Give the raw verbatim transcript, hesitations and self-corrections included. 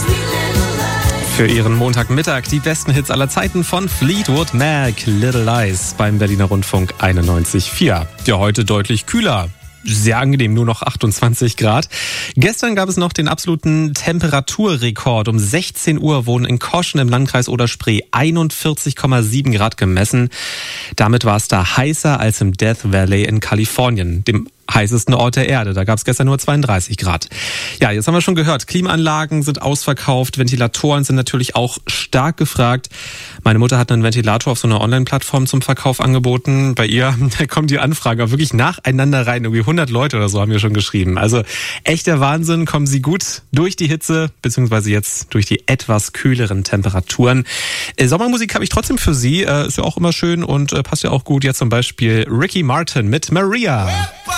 Für Ihren Montagmittag die besten Hits aller Zeiten von Fleetwood Mac, Little Lies beim Berliner Rundfunk einundneunzig Komma vier. Ja, heute deutlich kühler. Sehr angenehm, nur noch achtundzwanzig Grad. Gestern gab es noch den absoluten Temperaturrekord. Um sechzehn Uhr wurden in Koschen im Landkreis Oder-Spree einundvierzig Komma sieben Grad gemessen. Damit war es da heißer als im Death Valley in Kalifornien, dem heißesten Ort der Erde. Da gab es gestern nur zweiunddreißig Grad. Ja, jetzt haben wir schon gehört, Klimaanlagen sind ausverkauft, Ventilatoren sind natürlich auch stark gefragt. Meine Mutter hat einen Ventilator auf so einer Online-Plattform zum Verkauf angeboten. Bei ihr, da kommen die Anfragen auch wirklich nacheinander rein. Irgendwie hundert Leute oder so haben wir schon geschrieben. Also echter Wahnsinn, kommen Sie gut durch die Hitze, beziehungsweise jetzt durch die etwas kühleren Temperaturen. Äh, Sommermusik habe ich trotzdem für Sie, äh, ist ja auch immer schön und äh, passt ja auch gut. Jetzt zum Beispiel Ricky Martin mit Maria.